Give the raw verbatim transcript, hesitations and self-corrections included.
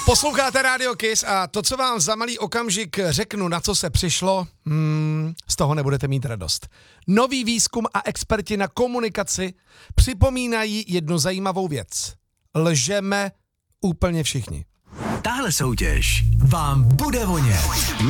Posloucháte Radio Kiss a to, co vám za malý okamžik řeknu, na co se přišlo, hmm, z toho nebudete mít radost. Nový výzkum a experti na komunikaci připomínají jednu zajímavou věc. Lžeme úplně všichni. Tahle soutěž vám bude vonět.